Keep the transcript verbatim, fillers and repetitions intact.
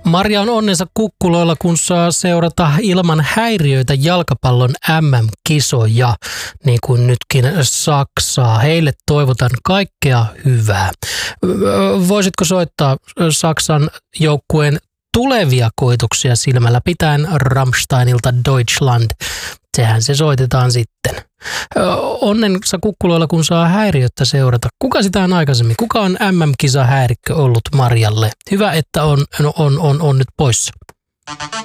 Marja on onnensa kukkuloilla, kun saa seurata ilman häiriöitä jalkapallon M M-kisoja, niin kuin nytkin Saksaa. Heille toivotan kaikkea hyvää. Voisitko soittaa Saksan joukkueen tulevia koituksia silmällä pitäen Rammsteinilta Deutschland? Sehän se soitetaan sitten. Onnensa kukkuloilla, kun saa häiriötä seurata. Kuka sitä on aikaisemmin? Kuka on M M-kisahäirikkö ollut Marjalle? Hyvä, että on, on, on, on nyt poissa.